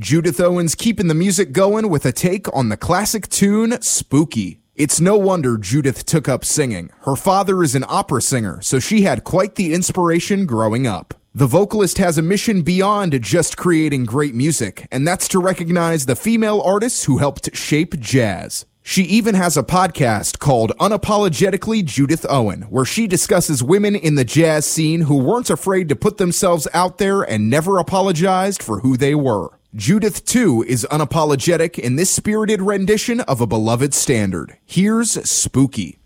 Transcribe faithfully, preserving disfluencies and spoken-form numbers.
Judith Owens keeping the music going with a take on the classic tune, Spooky. It's no wonder Judith took up singing. Her father is an opera singer, so she had quite the inspiration growing up. The vocalist has a mission beyond just creating great music, and that's to recognize the female artists who helped shape jazz. She even has a podcast called Unapologetically Judith Owen, where she discusses women in the jazz scene who weren't afraid to put themselves out there and never apologized for who they were. Judith, too, is unapologetic in this spirited rendition of a beloved standard. Here's Spooky.